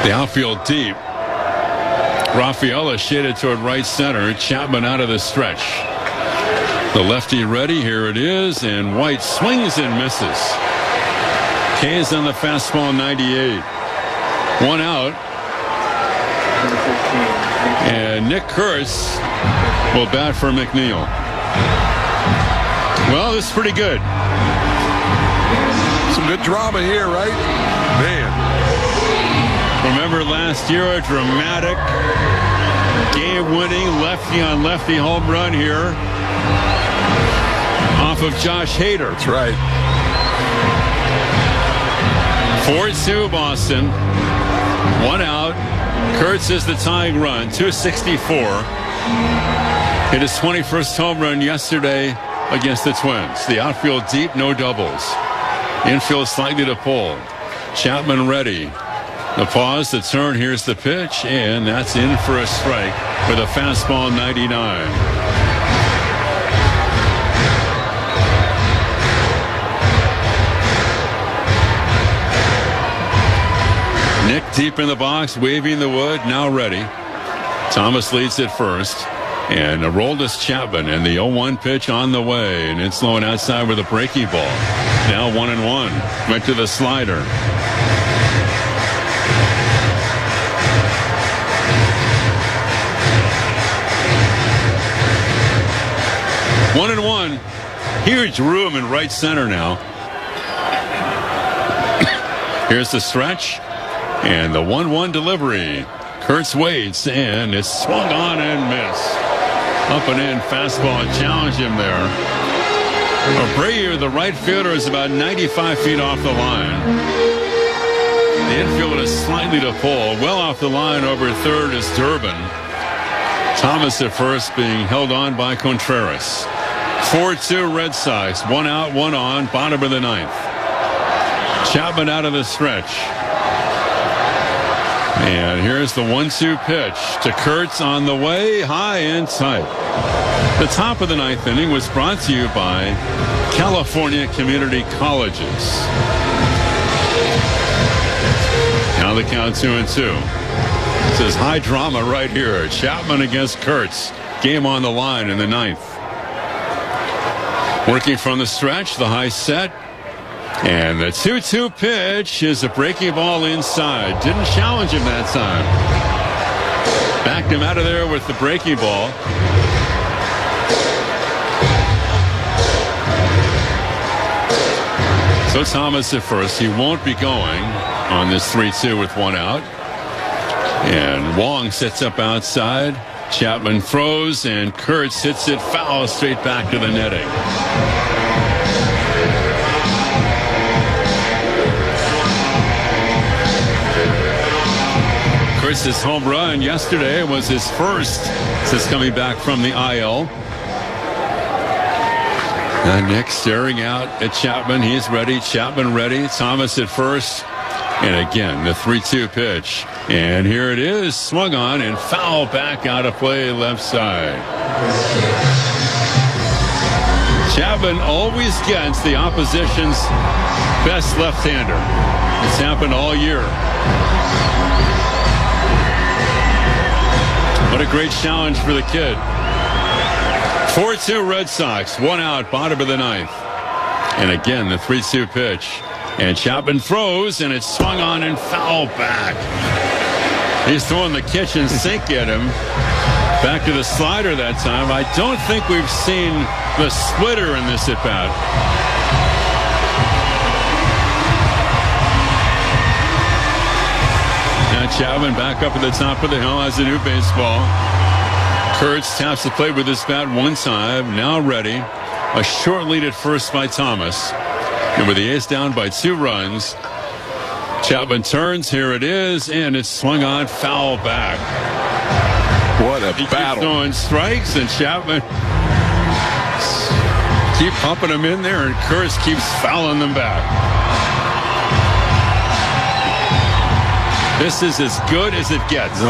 The outfield deep. Rafaela shaded toward right center. Chapman out of the stretch. The lefty ready. Here it is. And White swings and misses. K's on the fastball, 98. One out. And Nick Kurtz will bat for McNeil. Well, this is pretty good. Some good drama here, right? Man. Remember last year, a dramatic game-winning lefty-on-lefty home run here off of Josh Hader. That's right. 4-2 Boston. One out. Kurtz is the tying run, 264. Hit his 21st home run yesterday against the Twins. The outfield deep, no doubles. Infield slightly to pull. Chapman ready. The pause, the turn, here's the pitch, and that's in for a strike with a fastball, 99. Nick deep in the box, waving the wood, now ready. Thomas leads at first. And Aroldis Chapman, and the 0-1 pitch on the way, and it's low and outside with a breaking ball. Now 1-1. Went to the slider. One and one. Huge room in right center now. Here's the stretch. And the 1-1 delivery. Kurtz waits, and it's swung on and missed. Up and in fastball, challenged him there. Abreu, the right fielder, is about 95 feet off the line. The infield is slightly to pull. Well off the line over third is Durbin. Thomas at first being held on by Contreras. 4-2 Red Sox. One out, one on, bottom of the ninth. Chapman out of the stretch. And here's the 1-2 pitch to Kurtz on the way, high and tight. The top of the ninth inning was brought to you by California Community Colleges. Now the count 2-2. This is high drama right here. Chapman against Kurtz. Game on the line in the ninth. Working from the stretch, the high set. And the 2-2 pitch is a breaking ball inside. Didn't challenge him that time. Backed him out of there with the breaking ball. So Thomas at first. He won't be going on this 3-2 with one out. And Wong sets up outside. Chapman throws, and Kurtz hits it foul straight back to the netting. Kurtz's home run yesterday was his first since coming back from the IL. And Nick staring out at Chapman. He's ready. Chapman ready. Thomas at first. And again, the 3-2 pitch. And here it is. Swung on and foul back out of play left side. Chapman always gets the opposition's best left-hander. It's happened all year. What a great challenge for the kid. 4-2 Red Sox. One out, bottom of the ninth. And again, the 3-2 pitch. And Chapman throws, and it's swung on and foul back. He's throwing the kitchen sink at him. Back to the slider that time. I don't think we've seen the splitter in this at-bat. Now Chapman back up at the top of the hill has a new baseball. Kurtz taps the plate with his bat one time. Now ready. A short lead at first by Thomas. And with the A's down by 2 runs, Chapman turns. Here it is, and it's swung on foul back. What a He battle. keeps throwing strikes, and Chapman keep pumping them in there, and Kurtz keeps fouling them back. This is as good as it gets.